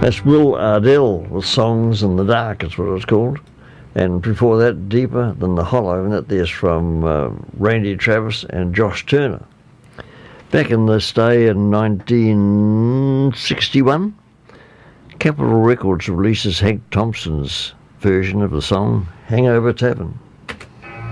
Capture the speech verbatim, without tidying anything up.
That's Will Ardell with Songs in the Dark, is what it was called. And before that, Deeper Than the Hollow, and that there's from uh, Randy Travis and Josh Turner. Back in this day in nineteen sixty-one, Capitol Records releases Hank Thompson's version of the song Hangover Tavern.